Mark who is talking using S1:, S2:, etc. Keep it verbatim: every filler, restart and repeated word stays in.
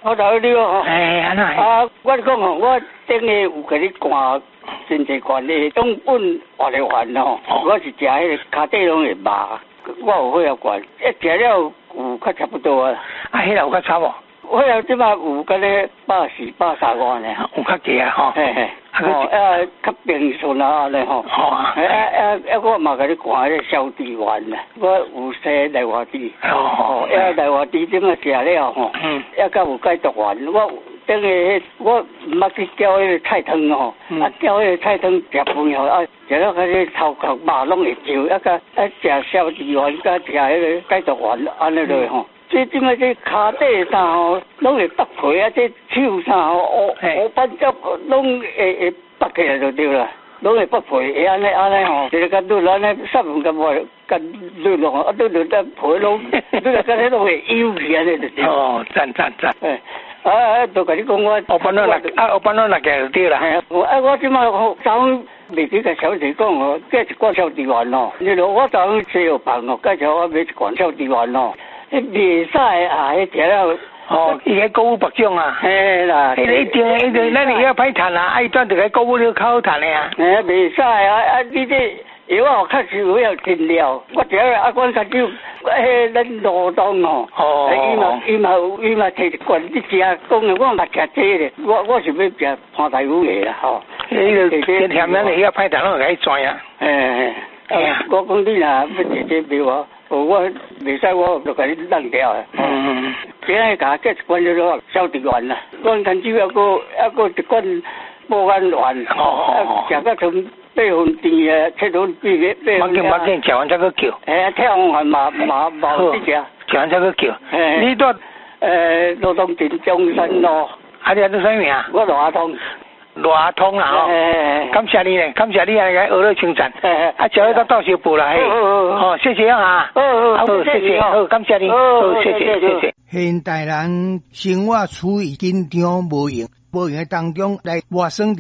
S1: 我头你哦，
S2: 哎，安那？
S1: 啊，我讲吼，我顶个有给你灌真济罐的中本活力丸吼，我是食迄个脚底拢会麻，我有血压罐，一食了有较差不多啊。
S2: 啊，迄个有较差无？
S1: 血压即摆有个咧百四、百三外呢，
S2: 有较低啊吼。
S1: 嘿嘿。哦，啊，较平顺啊安尼吼。哦啊。啊啊啊！我嘛给你灌迄个消脂丸啦，我有洗内外脂。哦。啊，内外脂怎啊食了吼？嗯。啊，甲有解毒丸，我等个迄我毋捌去搅迄个菜汤吼，啊搅迄个菜汤食饭吼，啊食了甲迄头壳肉拢会烧，啊甲啊食消脂丸，甲食迄个解毒丸，安尼落吼。这即摆这骹底啥吼，拢会拔皮啊！这手啥吼，乌乌斑脚拢会会拔起来就对啦，拢会拔皮，会安尼安尼吼，一个甲愈安尼三分甲无甲愈落，啊愈愈甲皮拢，愈甲甲迄拢会油起安尼就对。哦，赞赞赞！哎，啊啊，都甲你讲我，我搬到那啊，我搬到那个就对啦。我啊，我即摆好早未记甲小姐讲哦，计一罐消脂丸咯，你咯我早吃药饭哦，介绍我买一罐消脂丸咯。迄袂使啊！迄食了哦，伊迄购物白种啊，嘿啦，迄个一定一定，咱你要歹趁啊，爱转就个购物了较好趁的啊。嘿，袂使啊！啊，你这药啊，确实有要真了。我食了啊，我较少，迄咱罗东哦，哦，伊嘛伊嘛伊嘛摕一罐你食，讲的我嘛食这咧，我我是要食潘大夫的啦吼。迄个甜甜咱你要歹趁，拢甲伊转啊。嘿，哎呀，我讲你若要食这俾我。哦，我袂使，我就甲你扔掉啊！嗯，今日甲这一罐叫做消脂丸啦，罐干酒还个还个一罐保肝丸，哦，食到从八分甜啊，七分甜嘅八分。马紧马紧，食完才去叫。哎，跳完嘛嘛嘛好食，食完才去叫。你住诶罗东镇中山路，啊你啊做啥物啊？我罗阿通。罗阿通啊！哦，感谢你咧，感谢你啊，来学了称赞。啊，叫你到到时补来。哦，谢谢啊！哦，好，谢谢，好，感谢你，好，谢谢，谢谢。
S3: 现代人生活处于紧张无用，无用的当中来活生。